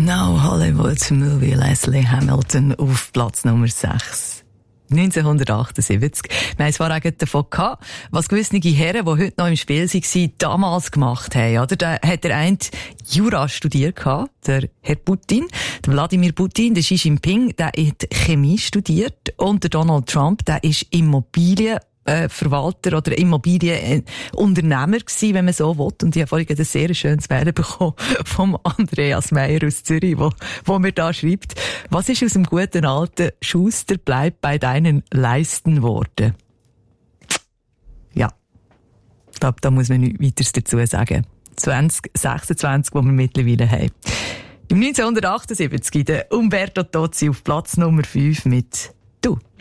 No Hollywood Movie, Leslie Hamilton auf Platz Nummer 6. 1978. Wir haben es vorher davon gehabt, was gewisse Herren, die heute noch im Spiel waren, damals gemacht haben. Oder? Da hat der eine Jura studiert gehabt, der Herr Putin, der Wladimir Putin, der Xi Jinping, der hat Chemie studiert und der Donald Trump, der ist Immobilienverwalter oder Immobilienunternehmer gewesen, wenn man so will. Und ich habe vorhin ein sehr schönes Mail bekommen vom Andreas Meyer aus Zürich, wo mir da schreibt, was ist aus dem guten alten Schuster bleibt bei deinen Leisten worden? Ja. Ich glaube, da muss man nichts weiteres dazu sagen. 2026, wo wir mittlerweile haben. Im 1978 der Umberto Tozzi auf Platz Nummer 5 mit «Du».